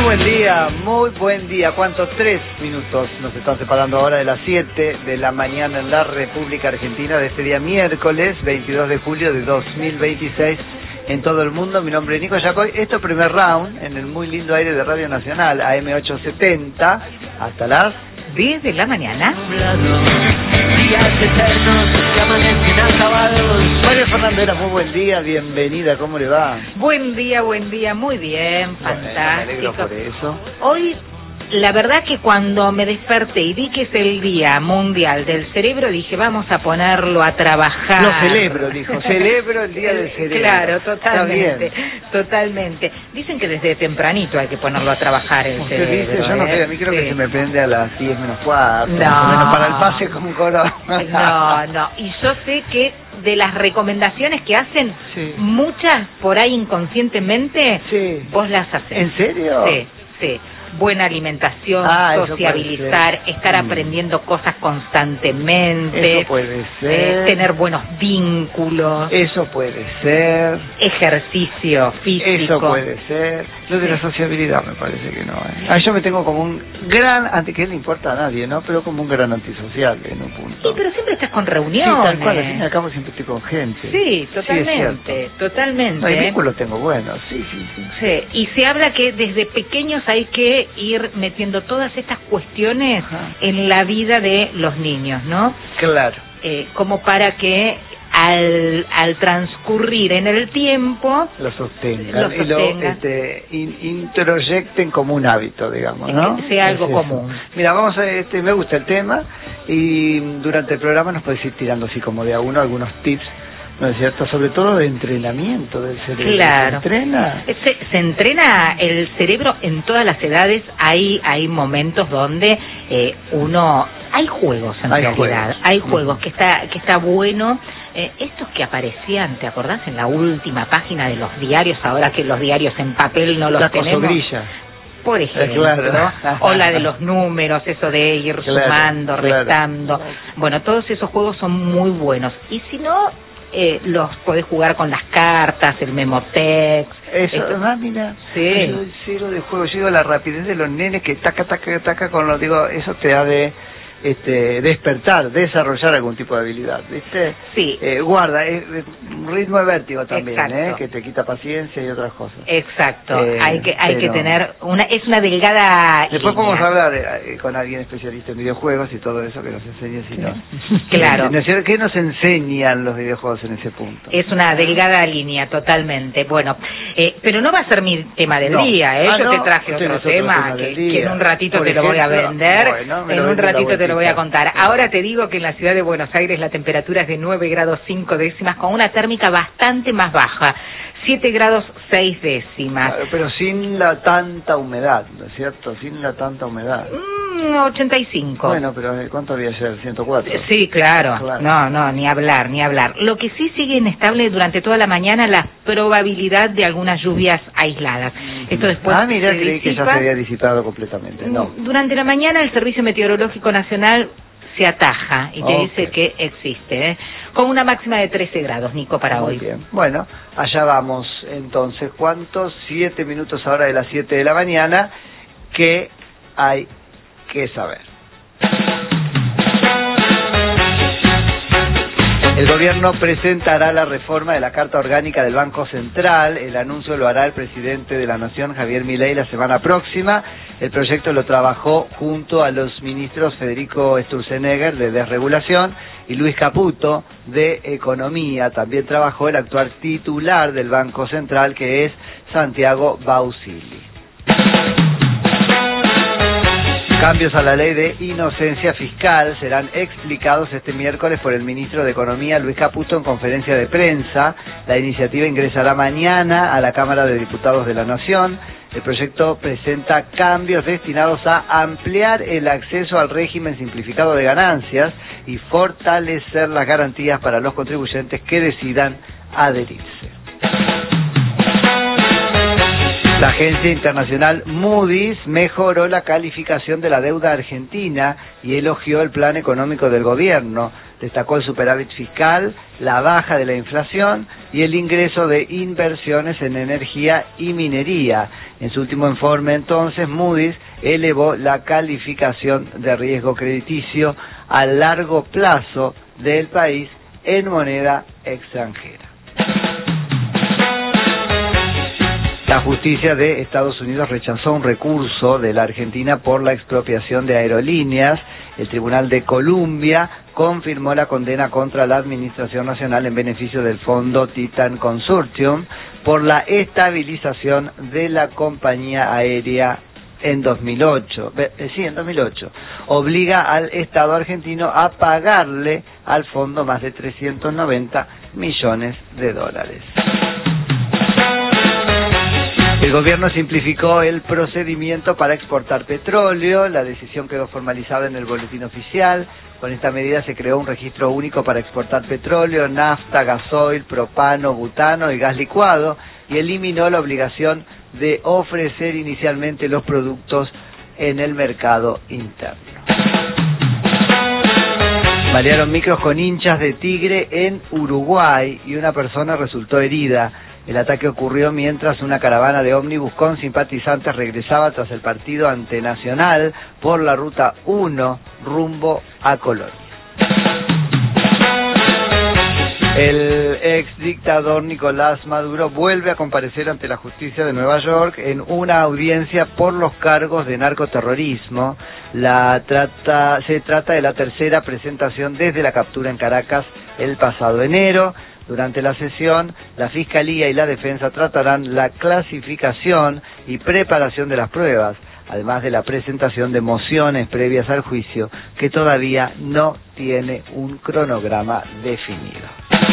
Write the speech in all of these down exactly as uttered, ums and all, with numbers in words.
Muy buen día, muy buen día. ¿Cuántos? Tres minutos nos están separando ahora de las siete de la mañana en la República Argentina de este día miércoles veintidós de julio de dos mil veintiséis en todo el mundo. Mi nombre es Nico Yacoy. Esto es primer round en el muy lindo aire de Radio Nacional A M ochocientos setenta hasta las diez de la mañana. María Fernandera, muy buen día, bienvenida, ¿cómo le va? Buen día, buen día, muy bien, bueno, fantástico. Me alegro por eso. Hoy, la verdad que cuando me desperté y vi que es el Día Mundial del Cerebro, dije, vamos a ponerlo a trabajar. Lo celebro, dijo, celebro el Día del Cerebro. Claro, totalmente, totalmente. Dicen que desde tempranito hay que ponerlo a trabajar el ¿Usted cerebro. dice? Yo no ¿eh? sé, a mí creo sí. que se me prende a las diez menos cuarto. No. Menos para el pase con corona. No, no, y yo sé que de las recomendaciones que hacen, sí. muchas por ahí inconscientemente, sí. vos las haces. ¿En serio? Sí, sí. Buena alimentación, ah, sociabilizar, estar mm. aprendiendo cosas constantemente. Eso puede ser. Eh, tener buenos vínculos. Eso puede ser. Ejercicio físico. Eso puede ser. Lo de la sociabilidad me parece que no. ¿eh? Ah, yo me tengo como un gran, anti que no le importa a nadie, ¿no? Pero como un gran antisocial en un punto. Sí, pero siempre estás con reuniones. Sí, tal cual, al fin y al cabo siempre estoy con gente. Sí, totalmente, sí, totalmente. No, y vínculos tengo buenos, sí, sí, sí. Sí, y se habla que desde pequeños hay que ir metiendo todas estas cuestiones Ajá. en la vida de los niños, ¿no? Claro. Eh, como para que al, al transcurrir en el tiempo lo sostengan, lo y lo sostengan. este, in, introyecten como un hábito, digamos, ¿no? Que sea algo es común. Mira, vamos a, este, me gusta el tema y durante el programa nos puedes ir tirando así como de a uno algunos tips, ¿no es cierto? Sobre todo de entrenamiento del cerebro. Claro. ¿Se entrena? Se, se entrena el cerebro en todas las edades. Hay hay momentos donde eh, uno hay juegos en hay realidad. Juegos. Hay juegos que está que está bueno. Eh, estos que aparecían, ¿te acordás? En la última página de los diarios, ahora que los diarios en papel no los La tenemos. cosobrilla. Por ejemplo, claro. o la de los números, eso de ir claro, sumando, claro. restando. Bueno, todos esos juegos son muy buenos. Y si no, eh, los podés jugar con las cartas, el memotex. Eso, esto. ah, mira, Sí. yo el cero de juego, yo digo la rapidez de los nenes que taca, taca, taca con los, digo, eso te da de este despertar, desarrollar algún tipo de habilidad, ¿viste? Sí. Eh, guarda, es, es un ritmo de vértigo también, Exacto. ¿eh? Que te quita paciencia y otras cosas. Exacto, Eh, hay que hay pero... que tener una es una delgada Después línea. podemos hablar eh, con alguien especialista en videojuegos y todo eso que nos enseñe si no. Claro. ¿Qué nos enseñan los videojuegos en ese punto? Es una delgada línea, totalmente. Bueno, eh, pero no va a ser mi tema del No. día, ¿eh? Ah, Yo no, te traje usted otro es otro tema, tema que, del que día. en un ratito Por te lo voy a ejemplo, vender, bueno, me en lo un vende la ratito te lo voy a vueltita. contar. Ahora te digo que en la ciudad de Buenos Aires la temperatura es de nueve grados cinco décimas, con una térmica bastante más baja, siete grados seis décimas. Claro, pero sin la tanta humedad, ¿no es cierto? Sin la tanta humedad. Mm, ochenta y cinco. Bueno, pero ¿cuánto había ayer? ciento cuatro. Sí, claro. Claro. No, no, ni hablar, ni hablar. Lo que sí sigue inestable durante toda la mañana la probabilidad de algunas lluvias aisladas. Esto después Ah, mira, se creí que ya disipa. se había disipado completamente. No. Durante la mañana el Servicio Meteorológico Nacional se ataja y te Okay. dice que existe, ¿eh? Con una máxima de trece grados, Nico, para Muy hoy. bien. Bueno, allá vamos entonces. ¿Cuántos? Siete minutos ahora de las siete de la mañana. ¿Qué hay que saber? El gobierno presentará la reforma de la Carta Orgánica del Banco Central. El anuncio lo hará el presidente de la Nación, Javier Milei, la semana próxima. El proyecto lo trabajó junto a los ministros Federico Sturzenegger, de Desregulación, y Luis Caputo, de Economía. También trabajó el actual titular del Banco Central, que es Santiago Bausili. Cambios a la ley de inocencia fiscal serán explicados este miércoles por el ministro de Economía, Luis Caputo, en conferencia de prensa. La iniciativa ingresará mañana a la Cámara de Diputados de la Nación. El proyecto presenta cambios destinados a ampliar el acceso al régimen simplificado de ganancias y fortalecer las garantías para los contribuyentes que decidan adherirse. La agencia internacional Moody's mejoró la calificación de la deuda argentina y elogió el plan económico del gobierno. Destacó el superávit fiscal, la baja de la inflación y el ingreso de inversiones en energía y minería. En su último informe, entonces, Moody's elevó la calificación de riesgo crediticio a largo plazo del país en moneda extranjera. La justicia de Estados Unidos rechazó un recurso de la Argentina por la expropiación de aerolíneas. El Tribunal de Columbia confirmó la condena contra la Administración Nacional en beneficio del fondo Titan Consortium por la estabilización de la compañía aérea en dos mil ocho. Eh, sí, en dos mil ocho. Obliga al Estado argentino a pagarle al fondo más de trescientos noventa millones de dólares. El gobierno simplificó el procedimiento para exportar petróleo. La decisión quedó formalizada en el boletín oficial. Con esta medida se creó un registro único para exportar petróleo, nafta, gasoil, propano, butano y gas licuado, y eliminó la obligación de ofrecer inicialmente los productos en el mercado interno. Balearon micros con hinchas de tigre en Uruguay y una persona resultó herida. El ataque ocurrió mientras una caravana de ómnibus con simpatizantes regresaba tras el partido ante Nacional por la ruta uno rumbo a Colonia. El ex dictador Nicolás Maduro vuelve a comparecer ante la justicia de Nueva York en una audiencia por los cargos de narcoterrorismo. La trata, se trata de la tercera presentación desde la captura en Caracas el pasado enero. Durante la sesión, la Fiscalía y la Defensa tratarán la clasificación y preparación de las pruebas, además de la presentación de mociones previas al juicio, que todavía no tiene un cronograma definido.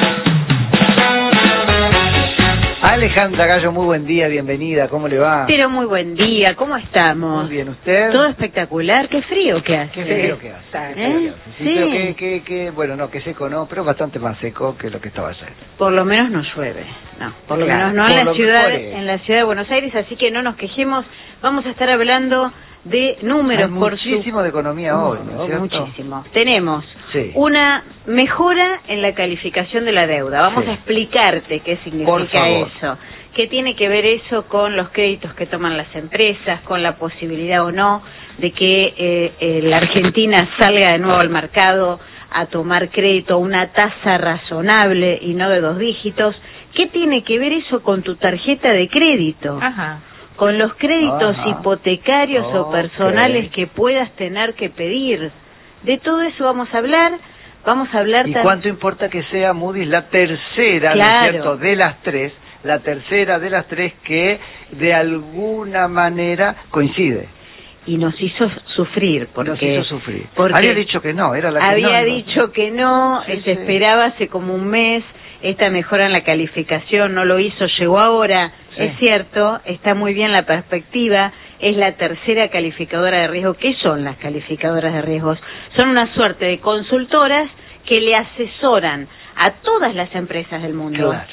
Alejandra Gallo, muy buen día, bienvenida, ¿cómo le va? Pero muy buen día, ¿cómo estamos? Muy bien, ¿usted? Todo espectacular, qué frío que hace. Qué frío que hace. ¿Eh? Sí, Sí. pero que, que, que, bueno, no, que seco no, pero bastante más seco que lo que estaba ayer. Por lo menos no llueve, no, por lo Claro, menos no por en lo la ciudad, mejor es. en la ciudad de Buenos Aires, así que no nos quejemos. Vamos a estar hablando de números. Hay por muchísimo su... de economía hoy, ¿no es cierto? Muchísimo. Tenemos Sí. una mejora en la calificación de la deuda. Vamos Sí. a explicarte qué Por significa favor. eso. ¿Qué tiene que ver eso con los créditos que toman las empresas, con la posibilidad o no de que eh, eh, la Argentina salga de nuevo al mercado a tomar crédito a una tasa razonable y no de dos dígitos? ¿Qué tiene que ver eso con tu tarjeta de crédito? Ajá. Con los créditos Ajá. hipotecarios o Ok. personales que puedas tener que pedir. De todo eso vamos a hablar. Vamos a hablar ¿Y tam- cuánto importa que sea Moody's la tercera, ¿no es Claro. cierto?, de las tres, la tercera de las tres que de alguna manera coincide? y nos hizo sufrir porque Nos hizo sufrir. porque Había dicho que no, era la que había no, no. dicho que no, Sí, se sí. esperaba hace como un mes esta mejora en la calificación, no lo hizo, llegó ahora. Sí. Es cierto, está muy bien la perspectiva, es la tercera calificadora de riesgo. ¿Qué son las calificadoras de riesgos? Son una suerte de consultoras que le asesoran a todas las empresas del mundo, Claro.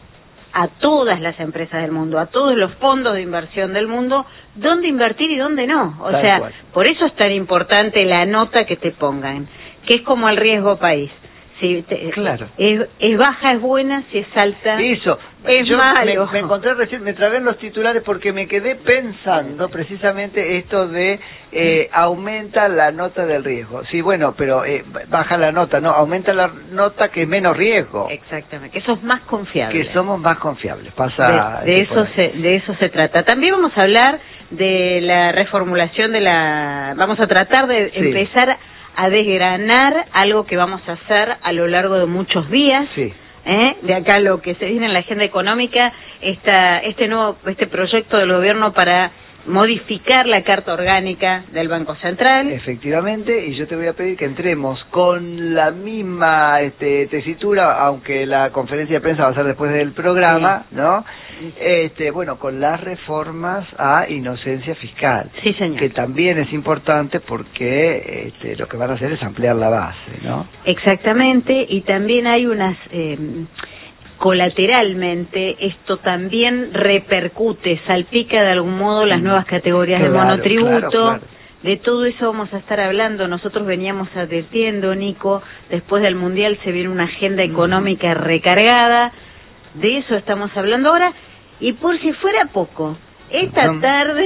a todas las empresas del mundo, a todos los fondos de inversión del mundo, dónde invertir y dónde no. O Tal sea, cual. por eso es tan importante la nota que te pongan, que es como el riesgo país. Si te- Claro. es, es baja, es buena, si es alta, Eso, es yo malo. Me, me encontré recién, me trabé en los titulares porque me quedé pensando precisamente esto de eh, aumenta la nota del riesgo. Sí, bueno, pero eh, baja la nota, no, aumenta la nota que es menos riesgo, Exactamente, que eso es más confiable. que somos más confiables. Pasa de, de por eso ahí. se de eso se trata. También vamos a hablar de la reformulación de la vamos a tratar de Sí. empezar a desgranar algo que vamos a hacer a lo largo de muchos días. Sí. ¿Eh? De acá lo que se viene en la agenda económica, esta, este nuevo este proyecto del gobierno para modificar la carta orgánica del Banco Central. Efectivamente, y yo te voy a pedir que entremos con la misma este, tesitura, aunque la conferencia de prensa va a ser después del programa, ¿no? Este, bueno, con las reformas a inocencia fiscal, Sí, señor. que también es importante porque este, lo que van a hacer es ampliar la base, ¿no? Exactamente, y también hay unas eh, colateralmente esto también repercute, salpica de algún modo las nuevas categorías claro, de monotributo. Claro, claro. De todo eso vamos a estar hablando. Nosotros veníamos advirtiendo, Nico, después del Mundial se viene una agenda económica recargada. De eso estamos hablando ahora. Y por si fuera poco, esta tarde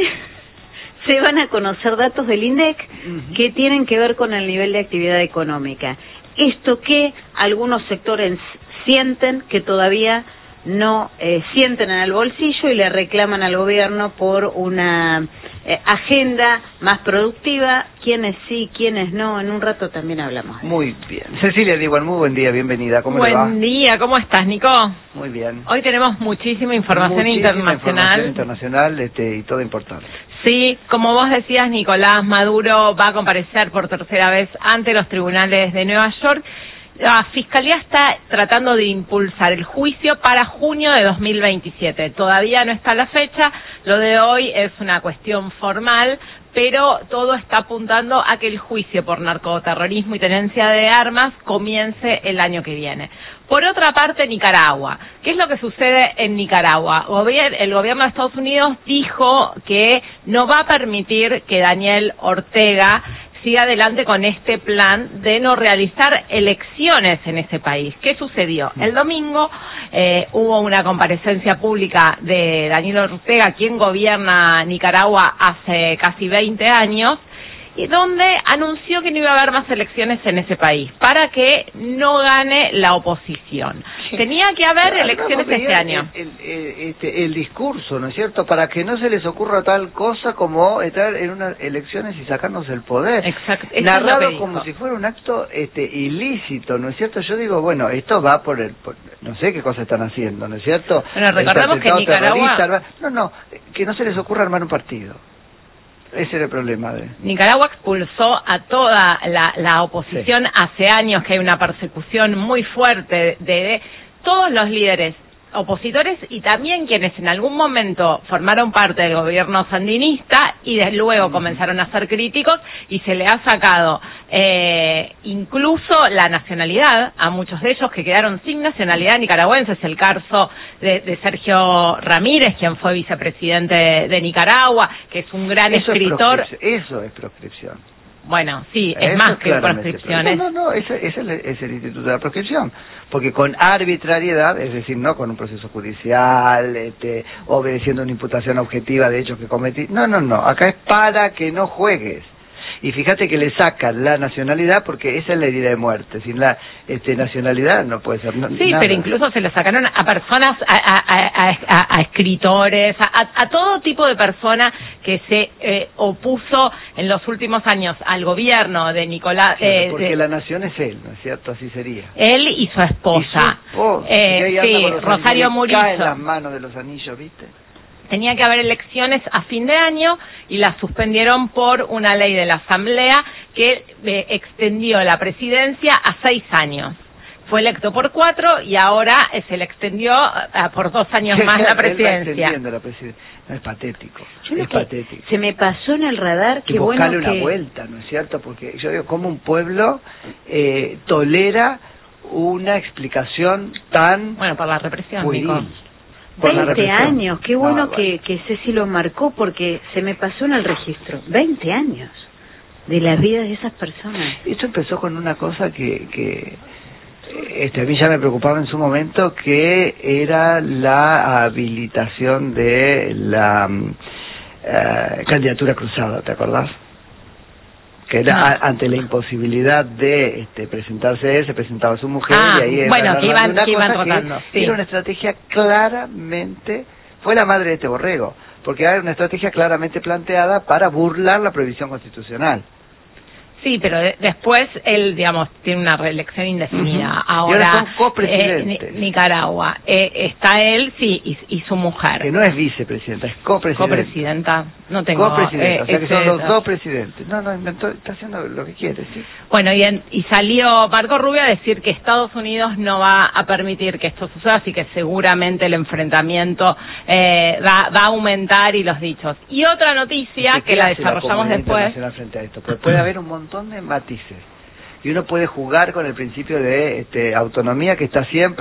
se van a conocer datos del INDEC uh-huh. que tienen que ver con el nivel de actividad económica. Esto que algunos sectores sienten que todavía no eh, sienten en el bolsillo y le reclaman al gobierno por una eh, agenda más productiva, quiénes sí, quiénes no, en un rato también hablamos. Muy bien. Cecilia Diwan, muy buen día, bienvenida, ¿cómo buen le va? Buen día, ¿cómo estás, Nico? Muy bien. Hoy tenemos muchísima información muchísima internacional. Información internacional este, y todo importante. Sí, como vos decías, Nicolás Maduro va a comparecer por tercera vez ante los tribunales de Nueva York. La Fiscalía está tratando de impulsar el juicio para junio de dos mil veintisiete. Todavía no está la fecha, lo de hoy es una cuestión formal, pero todo está apuntando a que el juicio por narcoterrorismo y tenencia de armas comience el año que viene. Por otra parte, Nicaragua. ¿Qué es lo que sucede en Nicaragua? El gobierno de Estados Unidos dijo que no va a permitir que Daniel Ortega siga adelante con este plan de no realizar elecciones en ese país. ¿Qué sucedió? El domingo eh, hubo una comparecencia pública de Daniel Ortega, quien gobierna Nicaragua hace casi veinte años, y donde anunció que no iba a haber más elecciones en ese país, para que no gane la oposición. Sí. Tenía que haber claro, elecciones no, este año. El, el, este, el discurso, ¿no es cierto?, para que no se les ocurra tal cosa como estar en unas elecciones y sacarnos el poder. Exacto. Narrado es como si fuera un acto este, ilícito, ¿no es cierto? Yo digo, bueno, esto va por el... Por, no sé qué cosa están haciendo, ¿no es cierto? Bueno, recordemos que Nicaragua... No, no, que no se les ocurra armar un partido. Ese era el problema de... Nicaragua expulsó a toda la, la oposición sí. hace años, que hay una persecución muy fuerte de, de todos los líderes opositores y también quienes en algún momento formaron parte del gobierno sandinista y desde luego comenzaron a ser críticos y se le ha sacado eh, incluso la nacionalidad a muchos de ellos que quedaron sin nacionalidad nicaragüense. Es el caso de, de Sergio Ramírez, quien fue vicepresidente de, de Nicaragua, que es un gran eso escritor. Es eso es proscripción. Bueno, sí, es eso más que proscripciones. No, no, no, ese, ese es el instituto de la proscripción, porque con arbitrariedad, es decir, no con un proceso judicial, este, obedeciendo una imputación objetiva de hechos que cometí, no, no, no, acá es para que no juegues. Y fíjate que le sacan la nacionalidad porque esa es la herida de muerte. Sin la este, nacionalidad no puede ser no, sí, nada. Pero incluso se le sacaron a personas, a, a, a, a, a escritores, a, a todo tipo de persona que se eh, opuso en los últimos años al gobierno de Nicolás. Claro, eh, porque de, la nación es él, ¿no es cierto? Así sería. Él y su esposa. Y su esposa. Eh, y sí, Rosario Murillo. Cae en las manos de los anillos, ¿viste? Tenía que haber elecciones a fin de año y las suspendieron por una ley de la Asamblea que eh, extendió la presidencia a seis años. Fue electo por cuatro y ahora eh, se le extendió uh, por dos años más la presidencia. La presidencia. No, es patético. Yo es patético. Se me pasó en el radar que bueno buscarle que... una vuelta, ¿no es cierto? Porque yo digo, ¿cómo un pueblo eh, tolera una explicación tan... Bueno, por la represión, pueril? Nico. veinte años, qué bueno no, que, que Ceci lo marcó porque se me pasó en el registro. veinte años de la vida de esas personas. Esto empezó con una cosa que, que este, a mí ya me preocupaba en su momento, que era la habilitación de la uh, candidatura cruzada, ¿te acordás? Que era no. a, ante la imposibilidad de este, presentarse él, se presentaba su mujer ah, y ahí bueno, que iban, una que iban cosa rotando. Que sí. Era una estrategia claramente, fue la madre de este borrego, porque era una estrategia claramente planteada para burlar la prohibición constitucional. Sí, pero de, después él, digamos, tiene una reelección indefinida. Uh-huh. Ahora, y ahora son copresidentes. Eh, Nicaragua, eh, está él, sí, y, y su mujer. Que no es vicepresidenta, es copresidenta. Copresidenta, no tengo... Copresidenta, eh, o sea que son etcétera. los dos presidentes. No, no, inventó, está haciendo lo que quiere, ¿sí? Bueno, y, en, y salió Marco Rubio a decir que Estados Unidos no va a permitir que esto suceda, así que seguramente el enfrentamiento eh, va, va a aumentar y los dichos. Y otra noticia que la desarrollamos la después... frente a esto? Porque puede haber un montón de matices y uno puede jugar con el principio de este, autonomía que está siempre